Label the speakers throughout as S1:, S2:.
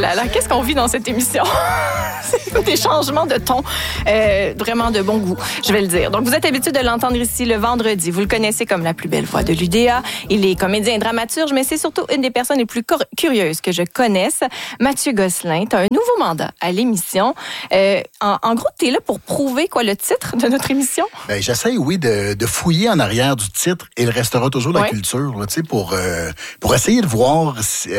S1: là là, qu'est-ce qu'on vit dans cette émission? C'est des changements de ton, vraiment de bon goût, je vais le dire. Donc, vous êtes habitué de l'entendre ici le vendredi. Vous le connaissez comme la plus belle voix de l'UDA. Il est comédien et dramaturge, mais c'est surtout une des personnes les plus curieuses que je connaisse. Mathieu Gosselin, tu as un nouveau mandat à l'émission. En gros, tu es là pour prouver quoi, le titre de notre émission?
S2: Ben, j'essaie, oui, de fouiller en arrière du titre « Il restera toujours la culture », là, pour essayer de voir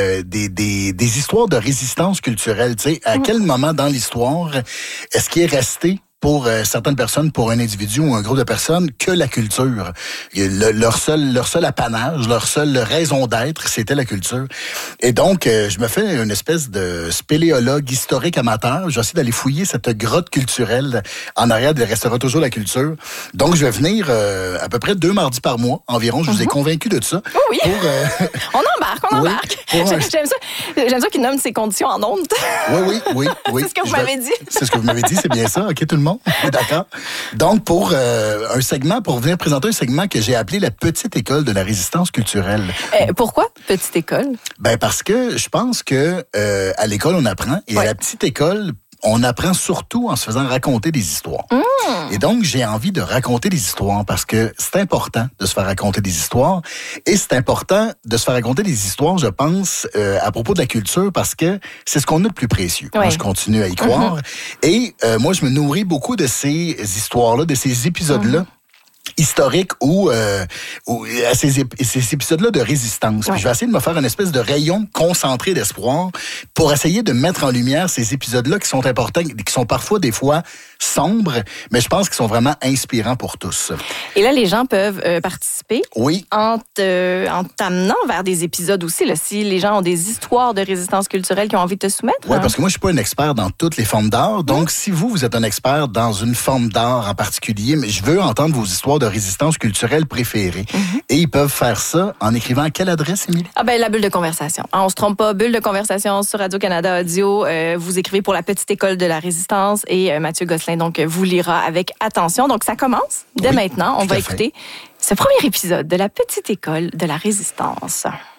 S2: des histoires de résistance culturelle. À quel moment dans l'histoire est-ce qu'il est resté pour certaines personnes, pour un individu ou un groupe de personnes, que la culture. Leur seul apanage, leur seule raison d'être, c'était la culture. Et donc, je me fais une espèce de spéléologue historique amateur. J'essaie d'aller fouiller cette grotte culturelle en arrière de restera toujours la culture. Donc, je vais venir à peu près 2 mardis par mois environ. Je vous ai convaincu de ça.
S1: Oui. On embarque. J'aime ça qu'il nomme ses conditions en ondes.
S2: Oui.
S1: C'est ce que vous m'avez dit.
S2: C'est ce que vous m'avez dit, c'est bien ça. OK, tout le monde? D'accord. Donc, pour venir présenter un segment que j'ai appelé la petite école de la résistance culturelle.
S1: Pourquoi petite école?
S2: Ben, parce que je pense que à l'école, on apprend, et à la petite école, on apprend surtout en se faisant raconter des histoires. Et donc, j'ai envie de raconter des histoires parce que c'est important de se faire raconter des histoires. Et c'est important de se faire raconter des histoires, je pense, à propos de la culture parce que c'est ce qu'on a de plus précieux. Moi, je continue à y croire. Et moi, je me nourris beaucoup de ces histoires-là, de ces épisodes-là. Historique ou ces épisodes-là de résistance. Puis je vais essayer de me faire une espèce de rayon concentré d'espoir pour essayer de mettre en lumière ces épisodes-là qui sont importants, qui sont parfois, des fois, sombres, mais je pense qu'ils sont vraiment inspirants pour tous.
S1: Et là, les gens peuvent participer en t'amenant vers des épisodes aussi. Là, si les gens ont des histoires de résistance culturelle qu'ils ont envie de te soumettre.
S2: Oui, parce que moi, je suis pas un expert dans toutes les formes d'art. Donc, si vous êtes un expert dans une forme d'art en particulier, mais je veux entendre vos histoires de résistance culturelle préférée. Et ils peuvent faire ça en écrivant à quelle adresse, Émilie?
S1: La bulle de conversation. On se trompe pas, bulle de conversation sur Radio-Canada Audio. Vous écrivez pour la petite école de la résistance et Mathieu Gosselin, donc, vous lira avec attention. Donc, ça commence dès maintenant. On va écouter ce premier épisode de la petite école de la résistance.